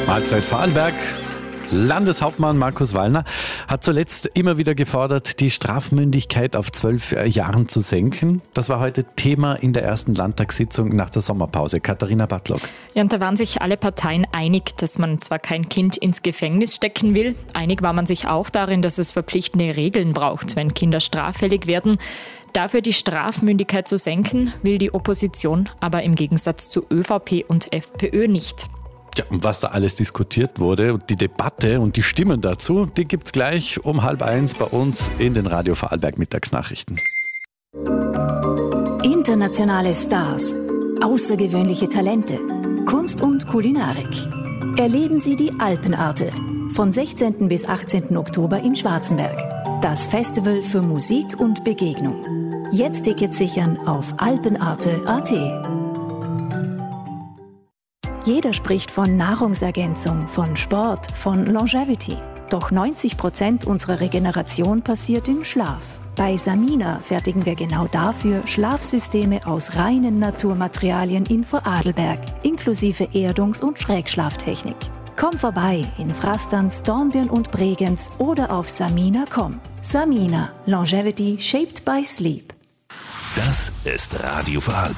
Mahlzeit Vorarlberg. Landeshauptmann Markus Wallner hat zuletzt immer wieder gefordert, die Strafmündigkeit auf 12 Jahren zu senken. Das war heute Thema in der ersten Landtagssitzung nach der Sommerpause. Katharina Bartlock. Ja, und da waren sich alle Parteien einig, dass man zwar kein Kind ins Gefängnis stecken will. Einig war man sich auch darin, dass es verpflichtende Regeln braucht, wenn Kinder straffällig werden. Dafür die Strafmündigkeit zu senken, will die Opposition aber im Gegensatz zu ÖVP und FPÖ nicht. Ja, und was da alles diskutiert wurde und die Debatte und die Stimmen dazu, die gibt's gleich um 12:30 bei uns in den Radio Vorarlberg Mittagsnachrichten. Internationale Stars, außergewöhnliche Talente, Kunst und Kulinarik. Erleben Sie die Alpenarte von 16. bis 18. Oktober in Schwarzenberg. Das Festival für Musik und Begegnung. Jetzt Tickets sichern auf alpenarte.at. Jeder spricht von Nahrungsergänzung, von Sport, von Longevity. Doch 90% unserer Regeneration passiert im Schlaf. Bei Samina fertigen wir genau dafür Schlafsysteme aus reinen Naturmaterialien in Vorarlberg, inklusive Erdungs- und Schrägschlaftechnik. Komm vorbei in Frastanz, Dornbirn und Bregenz oder auf samina.com. Samina, Longevity shaped by sleep. Das ist Radio Vorarlberg.